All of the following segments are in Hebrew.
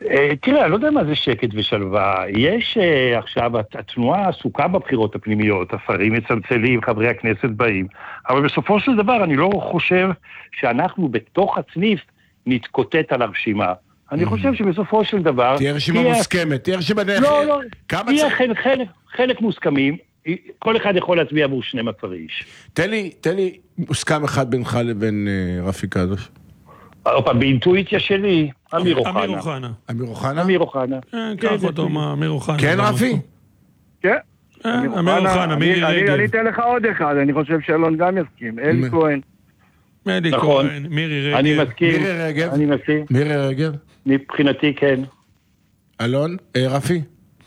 תראה, אני לא יודע מה זה שקט ושלווה. יש עכשיו, התנועה עסוקה בבחירות הפנימיות, השרים מצלצלים, חברי הכנסת באים, אבל בסופו של דבר אני לא חושב שאנחנו בתוך הסניף נתקוטט על הרשימה. אני חושב שבסופו של דבר... תהיה רשימה מוסכמת, תהיה רשימה... לא, תהיה חלק מוסכמים, כל אחד יכול להצביע עבור 12 איש. תן לי מוסכם אחד בינך לבין רפי קדוש. באינטואיציה שלי, אמיר אוחנה. אמיר אוחנה? אמיר אוחנה. קח אותו, אמיר אוחנה. כן, רפי? כן. אמיר אוחנה, מירי רגב. אני אתן לך עוד אחד, אני חושב שאלון גם יסכים. אלי כהן. אלי כהן, מירי רגב. אני מסכים. מירי רגב? מבחינתי כן. אלון? רפי?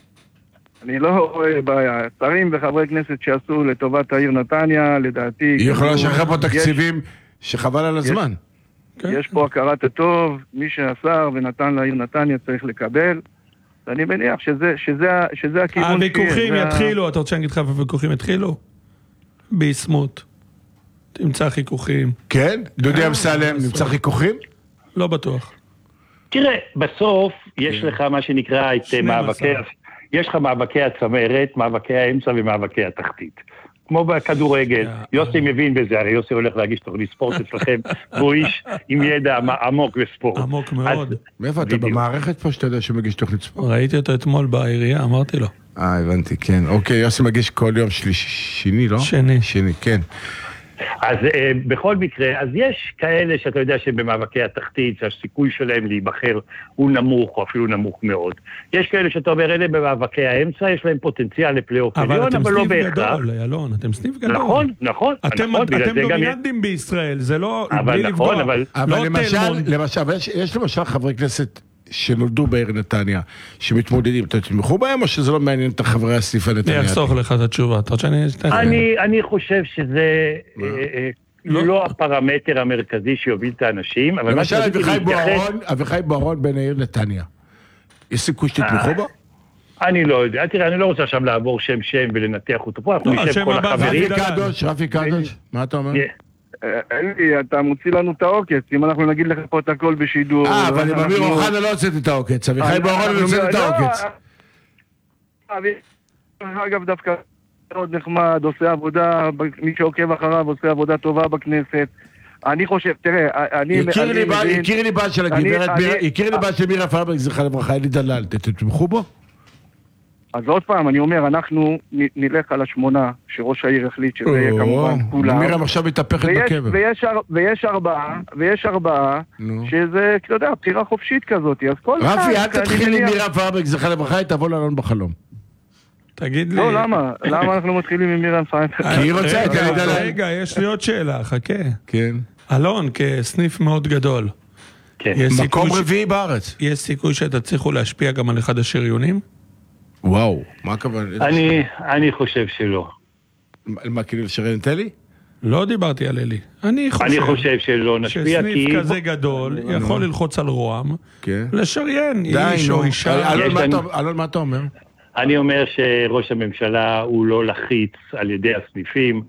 אני לא רואה בעיה. שרים וחברי כנסת שעשו לטובת העיר נתניה, לדעתי... היא יכולה לשחרר פה תקציבים שחבל על הזמן. יש פה הכרת הטוב, מי שעשר ונתן לעיר נתניה צריך לקבל, ואני מניח שזה הכיוון... הוויכוחים יתחילו, אתה רוצה שאני אגיד לך הוויכוחים יתחילו? ביסמות. תמצא חיכוכים. כן? דודי אמסלם, נמצא חיכוכים? לא בטוח. תראה, בסוף יש לך מה שנקרא את מאבקי... יש לך מאבקי הצמרת, מאבקי האמצע ומאבקי התחתית. כמו בכדורגל, יוסי מבין בזה, הרי יוסי הולך להגיש תוכנית ספורט אצלכם, והוא איש עם ידע עמוק בספורט. עמוק מאוד. מאיפה אתה במערכת פה שאתה יודע שהוא מגיש תוכנית ספורט? ראיתי אותו אתמול בעירייה, אמרתי לו. הבנתי, כן. אוקיי, יוסי מגיש כל יום שני, לא? שני, כן. אז בכל מקרה, אז יש כאלה שאתה יודע שבמאבקי התחתית, שהסיכוי שלהם להיבחר הוא נמוך, או אפילו נמוך מאוד. יש כאלה שאתה אומר, אלה במאבקי האמצע, יש להם פוטנציאל לפלייאוף עליון, אבל לא בהכרח. אבל אתם סניף גדול, אלון, אתם סניף גדול. נכון. אתם דומיננטים בישראל, זה לא... אבל נכון, אבל למשל, יש למשל חברי כנסת שנולדו בעיר נתניה, שמתמודדים, אתם תתמכו בהם, או שזה לא מעניין את החברי הסניף הנתניה? אני אחסוך לך את התשובה. אני חושב שזה לא הפרמטר המרכזי שיוביל את האנשים, אבל למשל, אביחי בוארון בין העיר נתניה. יש סיכוי שתתמכו בו? אני לא יודע. תראה, אני לא רוצה עכשיו לעבור שם ולנתח אותו פה, אנחנו נשב כל החברים. רפי קדוש, מה אתה אומר? אלי, אתה מוציא לנו את העוקץ, אם אנחנו נגיד לך פה את הכל בשידור... אבל עם אמיר אוחנה לא הוצאת את העוקץ, אביחי בוארון לא הוצאת את העוקץ. אגב, דווקא מאוד נחמד, עושה עבודה, מי שעוקב אחריו עושה עבודה טובה בכנסת. אני חושב, תראה, הכיר לי בת של הגברת, הכיר לי בת של מירה פרברג, זכרה לברכה, אלי דלל, תתמכו בו? אז עוד פעם, אני אומר, אנחנו נלך על 8 שראש העיר החליט שזה יהיה כמובן כולם. מירם עכשיו מתהפכת בקבר. ויש 4 שזה, אתה יודע, בחירה חופשית כזאת. רפי, אל תתחיל עם מירם פרברג, זכרה לברכה, היא תבוא לאלון בחלום. תגיד לי... לא, למה? למה אנחנו מתחילים עם מירם פרברג? כי היא רוצה את אלי דלל. רגע, יש לי עוד שאלה, חכה. כן. אלון, כסניף מאוד גדול. מקום רביעי בארץ. יש סיכוי שתצליחו להשפיע גם על אחד השריונים? וואו, מה הכוונה? אני חושב שלא. מה, כאילו לשריין את אלי? לא דיברתי על אלי. אני חושב שלא נשפיע כי... שסניף כזה גדול יכול ללחוץ על רועם, לשריין איש או אישה. אלון, מה אתה אומר? אני אומר שראש הממשלה הוא לא לחיץ על ידי הסניפים.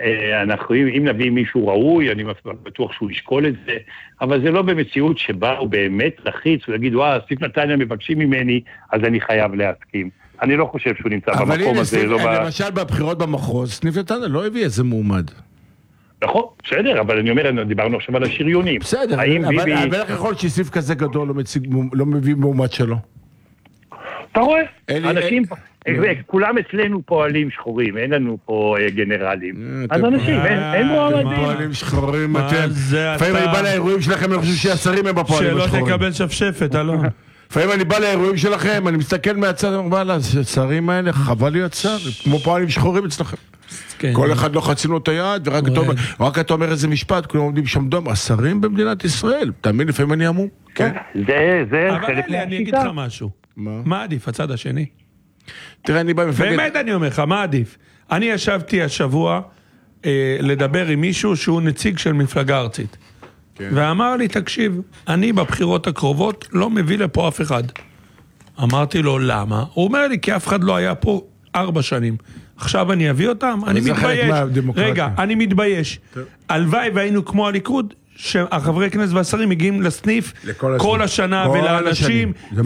אם נביא מישהו ראוי, אני בטוח שהוא ישקול את זה, אבל זה לא במציאות שבה הוא באמת לחיץ ולהגיד, סניף נתניה מבקשים ממני, אז אני חייב להסכים. אני לא חושב שהוא נמצא במקום הזה. אבל למשל בבחירות במחוז, סניף נתניה לא הביא איזה מועמד. נכון, בסדר, אבל אני אומר, דיברנו עכשיו על השריונים. בסדר, אבל איך יכול שסניף כזה גדול לא מביא מועמד שלו? אתה רואה, אנשים... כולם אצלנו פועלים שחורים, אין לנו פה גנרלים. אז אנשים, אין מועמדים. פועלים שחורים, אתם. לפעמים אני בא לאירועים שלכם, אני חושב שהשרים הם בפועלים השחורים. שלא תקבל שפשפת, אלון. לפעמים אני בא לאירועים שלכם, אני מסתכל מהצד, אני אומר, השרים האלה, חבל להיות שר, כמו פועלים שחורים אצלכם. כל אחד לא חצים לו את היד, ורק אתה אומר איזה משפט, כולם עומדים שם דום, השרים במדינת ישראל, תאמין, לפעמים אני אמור. זה חלק מהשיטה. אני אגיד לך משהו. מה עדיף, הצד השני? תראה, אני בא מפגד... באמת אני אומר לך, מה עדיף? אני ישבתי השבוע לדבר עם מישהו שהוא נציג של מפלגה ארצית. ואמר לי, תקשיב, אני בבחירות הקרובות לא מביא לפה אף אחד. אמרתי לו, למה? הוא אומר לי, כי אף אחד לא היה פה 4 שנים. עכשיו אני אביא אותם? אני מתבייש. רגע, אני מתבייש. הלוואי והיינו כמו הליכוד, שהחברי כנסת והשרים מגיעים לסניף כל השנה ולאנשים...